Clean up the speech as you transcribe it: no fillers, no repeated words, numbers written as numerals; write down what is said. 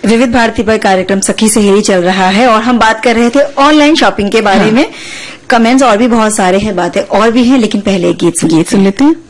विविध भारती पर कार्यक्रम सखी सहेली चल रहा है और हम बात कर रहे थे ऑनलाइन शॉपिंग के बारे में। कमेंट्स और भी बहुत सारे हैं, बातें और भी हैं, लेकिन पहले गीत सुन लेते हैं।